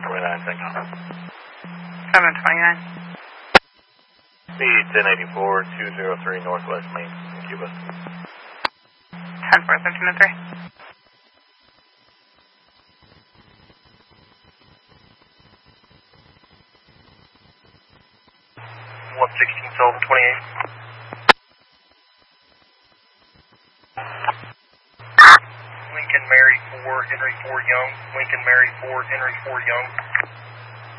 729, thanks. 729. Speed 1084, 203 Northwest Main, Cuba. 10-4, 1703. Sullivan 28. Lincoln Mary 4, Henry 4 Young. Lincoln Mary 4, Henry 4 Young.